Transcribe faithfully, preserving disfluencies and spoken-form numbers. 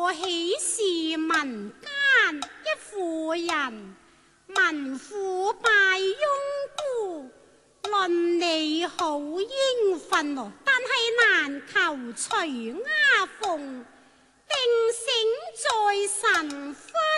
我豈是民間一婦人，民婦拜翁姑，論你好應份咯，但係難求隨丫鳳，定醒在神分。